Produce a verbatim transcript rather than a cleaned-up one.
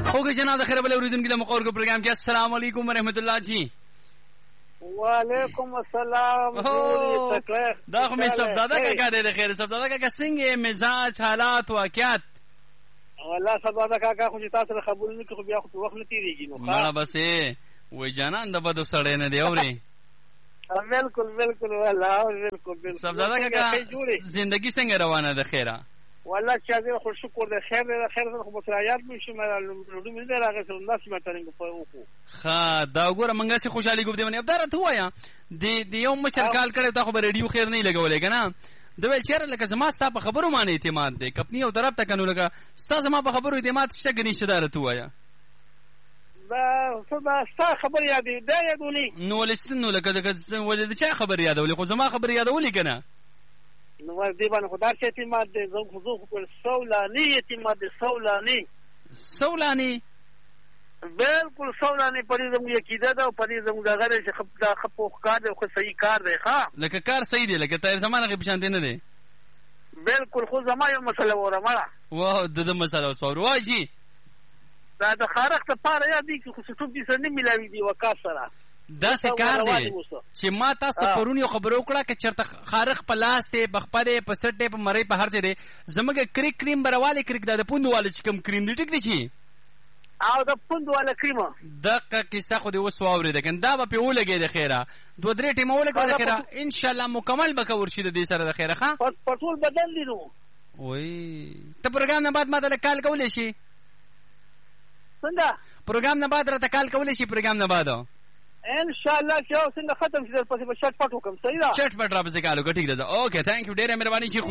اوکے جناب خیر بل اوریدونکو د مقور کو پروګرام کې السلام علیکم ورحمت الله جی. وعلیکم السلام. دا خو مې سبزاده کاکا دی. د خیر سبزاده کاکا څنګه مزاج حالات واقعیت؟ والله سبزاده کاکا خو چې تاسو سره خبرونه کوي خو بیا خو په وخت نه تیریږي نو مړه بسې وای جانان د بدو سړی نه دی اوري. بالکل بالکل والله بالکل بالکل. سبزاده کاکا زندگی څنګه روانه ده خیره؟ والله چې زه خو شکر ده خیر ده خیر ده خو مترایات مې شم لودو مې نه راغی سره ناس مې ترنګ په وکړو. ها دا وګوره منګه سي خوشحالي ګوب دی باندې ابدار ته وایا دی دی یو مشر کال کړي ته خو ریډیو خیر نه لګولې کنه. د ویل چیرې لکه زما ستا په خبرو باندې اعتماد دی کپنی او طرف ته کنو لکه ستا زما په خبرو اعتماد شګ نشي دار ته وایا. دا ستا ستا خبر یادې دا یادولې نو لسنو لکه ولې د چا خبر یادولې خو زما خبر یادولې کنه. نو دې باندې خدای چې اعتماد دې زه خو زه خو سولانی اعتماد دې سولانی سولانی بالکل سولانی پرې زموږ یقیده ده او پرې زموږ دغه چې خپ دا خپوخ کار دی خو صحیح کار دی ښا لکه کار صحیح دی لکه تیر زمانه کې پېژاند نه دی. بالکل خو زما یو مسله وره مړه واه د دې مسله وسور وای جی دا د خارق ته پاره یادې چې خو څه دې سره نه ملاوي دی وکاس سره دا څه کار دی چې ما تاسو پرونی خبرو کړه چې چرته خارق په لاس ته بخپره په سټه په مړی په هر ځای دی زمګه کریک کریم برواله کریک دا د پوندواله چې کم کریم دی ټیک دی شي او د پوندواله کریم دغه کیسه خو دی وس واورید کنه دا به ولګي د خیره دوه درې ټیمه ولګي د خیره ان شاء الله مکمل به کور شي د دې سره د خیره ښا پټول بدل دي نو وای ته پروګرام نه بعد ما ته کال کولې شي څنګه پروګرام نه بعد راته کال کولې شي پروګرام نه بعد ان شاء الله چې اوس نه ختم شي پس په شټ پټ وکم صحیح ده شټ پټ را به کالو ټیک ده اوکے ثانک یو ډیره مهرباني شي